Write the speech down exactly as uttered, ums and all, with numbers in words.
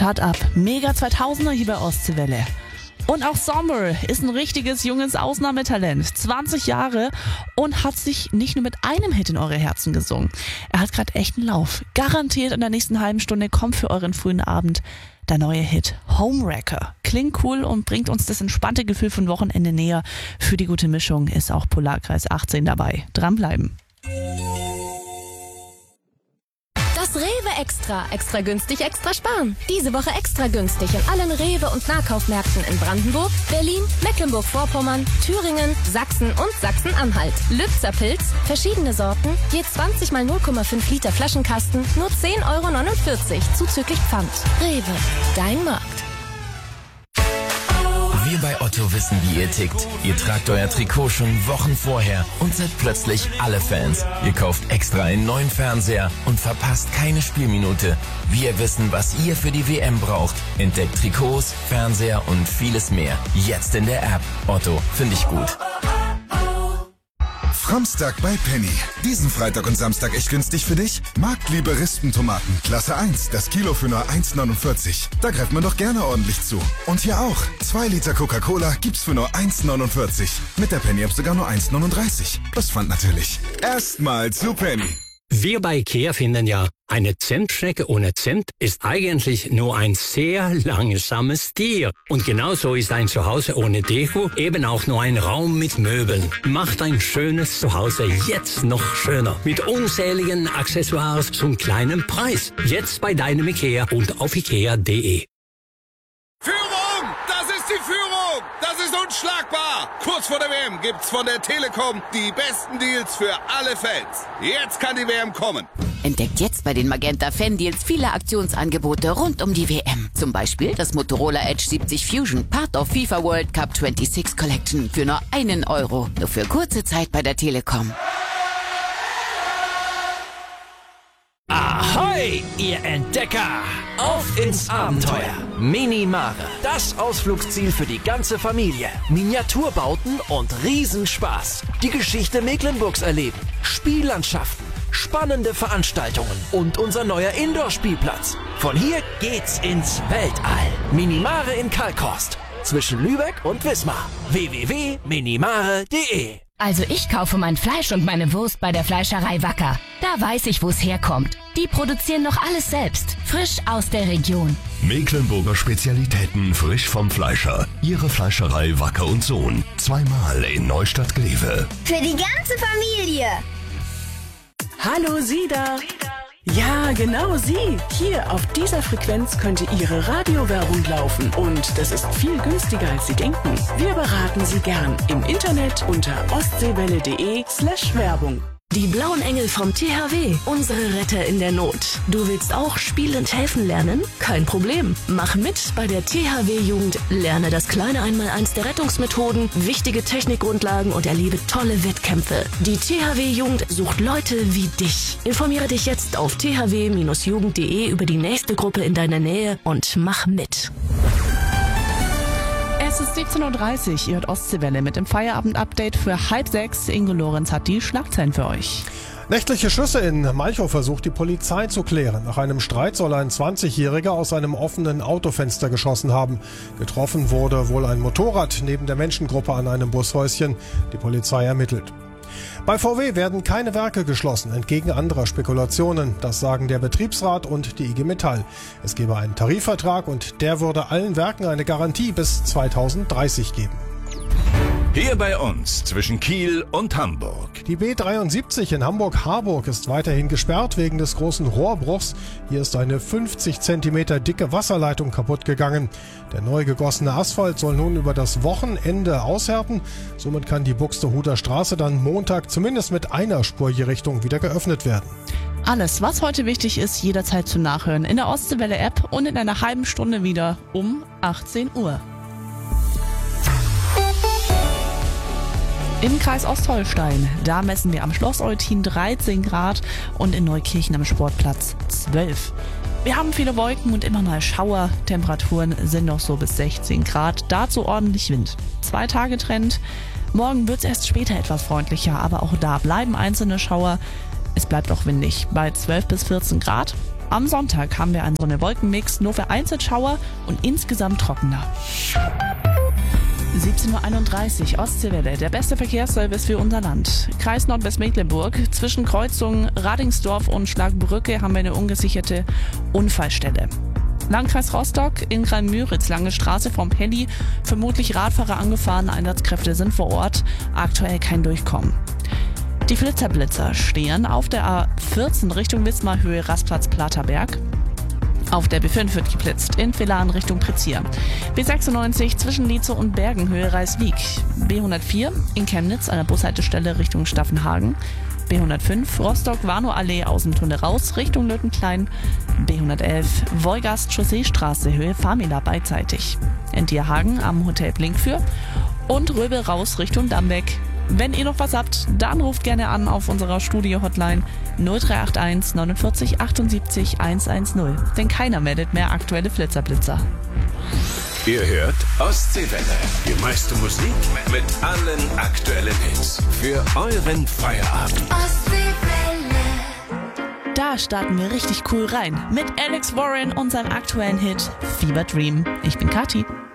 Shut Up. Mega zweitausender hier bei Ostseewelle. Und auch Sommer ist ein richtiges junges Ausnahmetalent. zwanzig Jahre und hat sich nicht nur mit einem Hit in eure Herzen gesungen. Er hat gerade echt einen Lauf. Garantiert in der nächsten halben Stunde kommt für euren frühen Abend der neue Hit Homewrecker. Klingt cool und bringt uns das entspannte Gefühl von Wochenende näher. Für die gute Mischung ist auch Polarkreis achtzehn dabei. Dranbleiben. Das Rewe Extra. Extra günstig, extra sparen. Diese Woche extra günstig in allen Rewe- und Nahkaufmärkten in Brandenburg, Berlin, Mecklenburg-Vorpommern, Thüringen, Sachsen und Sachsen-Anhalt. Lützer Pilz, verschiedene Sorten, je zwanzig mal null Komma fünf Liter Flaschenkasten, nur zehn Euro neunundvierzig, zuzüglich Pfand. Rewe, dein Markt. Wir bei Otto wissen, wie ihr tickt. Ihr tragt euer Trikot schon Wochen vorher und seid plötzlich alle Fans. Ihr kauft extra einen neuen Fernseher und verpasst keine Spielminute. Wir wissen, was ihr für die W M braucht. Entdeckt Trikots, Fernseher und vieles mehr. Jetzt in der App. Otto, finde ich gut. Framstag bei Penny. Diesen Freitag und Samstag echt günstig für dich? Marktliebe Rispentomaten, Klasse eins, das Kilo für nur eins neunundvierzig. Da greift man doch gerne ordentlich zu. Und hier auch. zwei Liter Coca-Cola gibt's für nur eins neunundvierzig. Mit der Penny-App sogar nur eins neununddreißig. Plus Pfand natürlich. Erstmal zu Penny. Wir bei IKEA finden ja, eine Zentschnecke ohne Zent ist eigentlich nur ein sehr langsames Tier. Und genauso ist ein Zuhause ohne Deko eben auch nur ein Raum mit Möbeln. Macht ein schönes Zuhause jetzt noch schöner. Mit unzähligen Accessoires zum kleinen Preis. Jetzt bei deinem IKEA und auf ikea punkt de. Führung! Das ist die Führung! Das ist unschlagbar! Kurz vor der W M gibt's von der Telekom die besten Deals für alle Fans. Jetzt kann die W M kommen. Entdeckt jetzt bei den Magenta Fan Deals viele Aktionsangebote rund um die W M. Zum Beispiel das Motorola Edge siebzig Fusion, Part of FIFA World Cup sechsundzwanzig Collection für nur einen Euro. Nur für kurze Zeit bei der Telekom. Ahoi, ihr Entdecker! Auf ins Abenteuer! Minimare, das Ausflugsziel für die ganze Familie. Miniaturbauten und Riesenspaß. Die Geschichte Mecklenburgs erleben, Spiellandschaften, spannende Veranstaltungen und unser neuer Indoor-Spielplatz. Von hier geht's ins Weltall. Minimare in Kalkhorst, zwischen Lübeck und Wismar. w w w punkt minimare punkt de. Also ich kaufe mein Fleisch und meine Wurst bei der Fleischerei Wacker. Da weiß ich, wo es herkommt. Die produzieren noch alles selbst, frisch aus der Region. Mecklenburger Spezialitäten frisch vom Fleischer. Ihre Fleischerei Wacker und Sohn. Zweimal in Neustadt-Glewe. Für die ganze Familie. Hallo, Sie da. Ja, genau Sie. Hier auf dieser Frequenz könnte Ihre Radiowerbung laufen. Und das ist viel günstiger, als Sie denken. Wir beraten Sie gern im Internet unter ostseewelle punkt de slash Werbung. Die blauen Engel vom T H W, unsere Retter in der Not. Du willst auch spielend helfen lernen? Kein Problem. Mach mit bei der T H W-Jugend. Lerne das kleine Einmaleins der Rettungsmethoden, wichtige Technikgrundlagen und erlebe tolle Wettkämpfe. Die T H W-Jugend sucht Leute wie dich. Informiere dich jetzt auf t h w Bindestrich jugend punkt de über die nächste Gruppe in deiner Nähe und mach mit. Es ist siebzehn Uhr dreißig, ihr hört Ostseewelle mit dem Feierabend-Update für halb sechs. Ingo Lorenz hat die Schlagzeilen für euch. Nächtliche Schüsse in Malchow versucht die Polizei zu klären. Nach einem Streit soll ein zwanzigjähriger aus einem offenen Autofenster geschossen haben. Getroffen wurde wohl ein Motorrad neben der Menschengruppe an einem Bushäuschen. Die Polizei ermittelt. Bei V W werden keine Werke geschlossen, entgegen anderer Spekulationen. Das sagen der Betriebsrat und die I G Metall. Es gebe einen Tarifvertrag und der würde allen Werken eine Garantie bis zweitausenddreißig geben. Hier bei uns zwischen Kiel und Hamburg. Die B dreiundsiebzig in Hamburg-Harburg ist weiterhin gesperrt wegen des großen Rohrbruchs. Hier ist eine fünfzig Zentimeter dicke Wasserleitung kaputt gegangen. Der neu gegossene Asphalt soll nun über das Wochenende aushärten. Somit kann die Buxtehuder Straße dann Montag zumindest mit einer Spur je Richtung wieder geöffnet werden. Alles, was heute wichtig ist, jederzeit zu nachhören in der Ostseewelle-App und in einer halben Stunde wieder um achtzehn Uhr. Im Kreis Ostholstein, da messen wir am Schloss Eutin dreizehn Grad und in Neukirchen am Sportplatz zwölf. Wir haben viele Wolken und immer mal Schauer. Temperaturen sind noch so bis sechzehn Grad, dazu ordentlich Wind. Zwei Tage Trend. Morgen wird es erst später etwas freundlicher, aber auch da bleiben einzelne Schauer. Es bleibt auch windig bei zwölf bis vierzehn Grad. Am Sonntag haben wir einen Sonne-Wolken-Mix, nur vereinzelt Schauer und insgesamt trockener. siebzehn Uhr einunddreißig, Ostseewelle, der beste Verkehrsservice für unser Land. Kreis Nordwestmecklenburg, zwischen Kreuzung Radingsdorf und Schlagbrücke haben wir eine ungesicherte Unfallstelle. Landkreis Rostock, in Rhein-Müritz, Lange Straße vom Penny, vermutlich Radfahrer angefahren, Einsatzkräfte sind vor Ort, aktuell kein Durchkommen. Die Flitzerblitzer stehen auf der A vierzehn Richtung Wismar-Höhe Rastplatz Platerberg. Auf der B fünf wird geblitzt, in Villaren Richtung Prezier. B sechsundneunzig zwischen Lietzow und Bergenhöhe Reiswijk. B hundertvier in Chemnitz an der Bushaltestelle Richtung Staffenhagen. B hundertfünf Rostock-Warnow-Allee aus dem Tunnel raus Richtung Lötenklein. B hundertelf Wolgast-Chausseestraße Höhe Famila beidseitig. In Dierhagen am Hotel Blinkfür. Und Röbel raus Richtung Dambeck. Wenn ihr noch was habt, dann ruft gerne an auf unserer Studio-Hotline null drei acht eins neunundvierzig achtundsiebzig hundertzehn, denn keiner meldet mehr aktuelle Flitzerblitzer. Ihr hört Ostseewelle. Die meiste Musik mit allen aktuellen Hits. Für euren Feierabend. Ostseewelle. Da starten wir richtig cool rein mit Alex Warren und seinem aktuellen Hit Fever Dream. Ich bin Kathi.